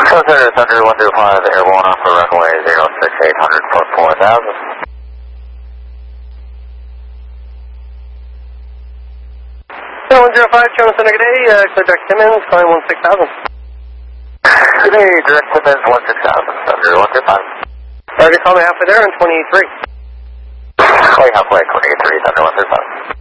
Thunder, Thunder 125, airborne off for runway 06800 for 4000. Clear 105, Channel Center, good day, clear direct Timmins, calling 16000. Good day, direct Timmins 16000, Thunder 125. Roger, call me halfway there on 23. Calling halfway, 23, Thunder 125.